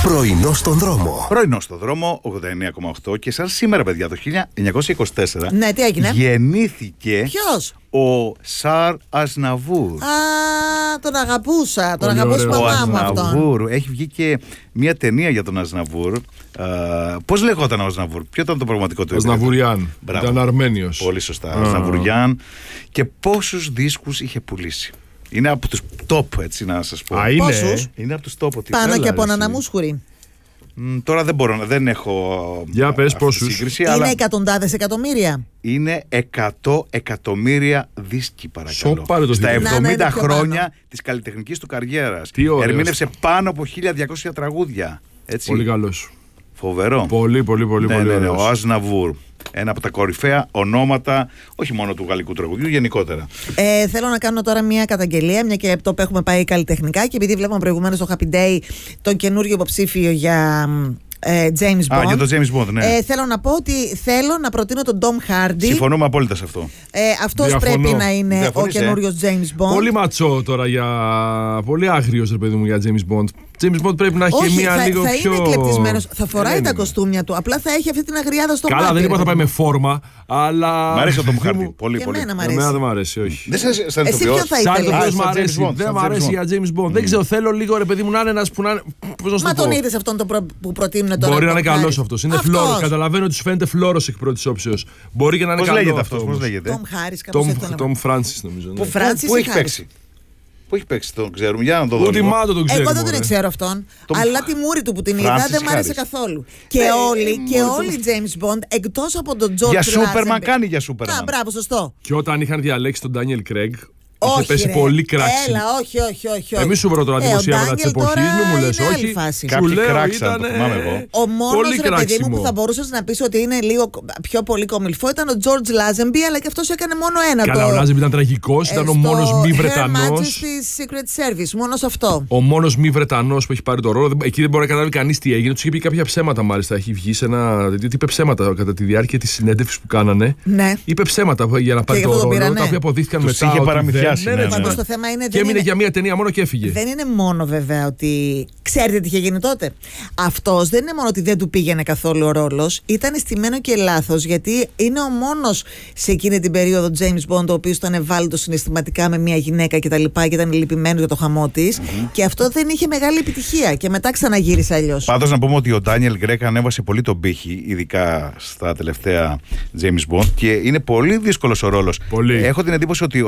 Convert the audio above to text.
Πρωινό στον δρόμο. Πρωινό στον δρόμο 89,8 και σαν σήμερα, παιδιά, το 1924. Ναι, τι έγινε? Γεννήθηκε. Ποιος? Ο Σαρ Αζναβούρ. Α, τον αγαπούσα. Τον Πολύ αγαπούσε η ωραίο. Ο μαμά μου αυτόν. Αζναβούρ. Έχει βγει και μια ταινία για τον Αζναβούρ. Πώς λεγόταν ο Αζναβούρ? Ποιο ήταν το πραγματικό του? Αζναβουριάν. Μπράβο. Ήταν Αρμένιος. Πολύ σωστά. Αζναβουριάν. Και πόσους δίσκους είχε πουλήσει? Είναι από τους top, έτσι να σας πω. Α, είναι. Πόσους? Είναι από τους top. ότι- Πάνω Έλα, και από ρε, έναν εσύ. αμούσχουρη. Τώρα δεν έχω. Για πες αυτή τη πόσους. σύγκριση, Είναι αλλά εκατοντάδες εκατομμύρια. είναι 100 εκατομμύρια δίσκοι, παρακαλώ. Σοπάρε το Στα θηρίο. 70 Να είναι πιο χρόνια πάνω. της καλλιτεχνικής του καριέρας. Τι ωραίος. Ερμήνευσε πάνω από 1200 τραγούδια. Έτσι. Πολύ καλός. Φοβερό. Πολύ Ναι, ωραίος. ο Αζναβούρ. Ένα από τα κορυφαία ονόματα, όχι μόνο του γαλλικού τραγουδιού, γενικότερα. Θέλω να κάνω τώρα μια καταγγελία, μια και το που έχουμε πάει καλλιτεχνικά και επειδή βλέπαμε προηγουμένως στο Happy Day τον καινούριο υποψήφιο για James Bond. Για τον James Bond, ναι. Θέλω να πω ότι θέλω να προτείνω τον Tom Hardy. Συμφωνούμε απόλυτα σε αυτό. Αυτός Διαφωνώ. πρέπει να είναι Διαφωνείς, ο καινούριος James Bond. Πολύ ματσό τώρα για. Πολύ άγριος, ρε παιδί μου, για James Bond. James Bond πρέπει να έχει Όχι, μία θα, λίγο θα πιο. είναι εκλεπτισμένος. Θα φοράει Δεν τα είναι. κοστούμια του. Απλά θα έχει αυτή την αγριάδα στο μάτι. Καλά, δεν είπα ρε θα πάει παιδί με φόρμα, αλλά. Μ' αρέσει ο Tom παιδί Hardy. μου, Πολύ, Και πολύ. εμένα μ' Εμένα αρέσει. δεν μ' αρέσει, όχι. Δεν σας σαν Εσύ ηθοποιός? ποιο θα Σαν ήθελες? ηθοποιός μ' σαν αρέσει. James Bond, Δεν σαν μ' James αρέσει Bond. για James Bond. Δεν ξέρω, θέλω λίγο ρε παιδί μου να είναι ένας που να είναι. Πώς να σου Μα το τον πω. είδες αυτόν που προτείνουν τώρα. Μπορεί να τον είναι καλός Hardy. αυτός. Είναι Αυτός. φλόρος. Καταλαβαίνω ότι σου φαίνεται φλόρος εκ πρώτης όψεως. Μπορεί και να είναι Πώς καλό. λέγεται αυτός, πώς όμως. λέγεται? Tom Harris, κάπως έτσι το λέμε. Tom Francis νομίζω. ναι. Που Francis Πού ή έχει Harris? παίξει? Πού έχει παίξει, τον ξέρουμε? Για να το δούμε. Ούτε η λίγο. Μάτο τον ξέρει. Εγώ δεν τον ξέρω αυτόν. Αλλά τη μούρη του που την είδα Francis δεν μ' άρεσε Harris. καθόλου. Και όλοι οι James Bond εκτός από τον George Για Lazenby. Σούπερμαν κάνει για Σούπερμαν. Α, μπράβο, σωστό. Και όταν είχαν διαλέξει τον Daniel Craig, είχε Όχι, πέσει ρε. πολύ κράξιμο. Έλα, όχι. Εμείς σου βρω τώρα δημοσίευματα της εποχής, μην μου λες όχι. Φάση. Κάποιοι Σου λέω, κράξαν, το ήτανε θυμάμαι εγώ. Ο μόνος πολύ ρε παιδί μου κράξιμο. που θα μπορούσες να πεις ότι είναι λίγο πιο πολύ κομιλφό ήταν ο George Lazenby, αλλά και αυτός έκανε μόνο ένα. Καλά, ο Λάζεμπι ήταν τραγικός, ήταν ο μόνος μη Her Βρετανός. Majesty's Secret Service, μόνος αυτό. Ο μόνος μη Βρετανός που έχει πάρει το ρόλο. Εκεί δεν μπορεί να καταλάβει κανείς τι έγινε. Του είχε πει κάποια ψέματα, μάλιστα. Έχει βγει σε ένα. Είπε ψέματα κατά τη διάρκεια της συνέντευξης που κάνανε. Ναι. Είπε ψέματα για να πάρει γι' το αυτό τον ρόλο. πήρανε. Τα οποία αποδείχθηκαν Τους μετά. είχε ότι παραμυθιάσει, δεν- ναι, ναι. Πάντως το θέμα είναι Και δεν έμεινε είναι. για μία ταινία μόνο και έφυγε. Δεν είναι μόνο βέβαια ότι. Ξέρετε τι είχε γίνει τότε. Αυτός δεν είναι μόνο ότι δεν του πήγαινε καθόλου ο ρόλος, ήταν στημένο και λάθος, γιατί είναι ο μόνος σε εκείνη την περίοδο James Bond ο οποίος ήταν ευάλωτος συναισθηματικά με μια γυναίκα κτλ. Και ήταν λυπημένος για το χαμό της. Και αυτό δεν είχε μεγάλη επιτυχία. Και μετά ξαναγύρισε αλλιώς. Πάντως να πούμε ότι ο Ντάνιελ Γκρέκ ανέβασε πολύ τον πύχη, ειδικά στα τελευταία James Bond, και είναι πολύ δύσκολος ο ρόλος. Πολύ. Έχω την εντύπωση ότι